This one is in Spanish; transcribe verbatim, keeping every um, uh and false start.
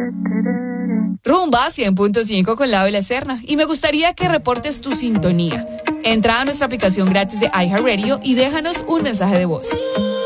Rumba cien punto cinco con Lau y la Serna. Y me gustaría que reportes tu sintonía. Entra a nuestra aplicación gratis de iHeartRadio y déjanos un mensaje de voz.